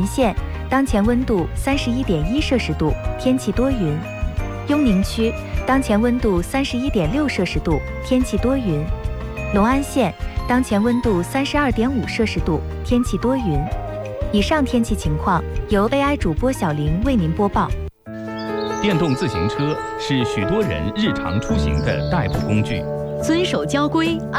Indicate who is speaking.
Speaker 1: 县，当前温度31.1摄氏度，天气多云。雍宁区，当前温度31.6摄氏度，天气多云。隆安县，当前温度32.5摄氏度，天气多云。以上天气情况由 AI 主播小玲为您播报。
Speaker 2: 电动自行车是许多人日常出行的代步工具，
Speaker 3: 遵守交规。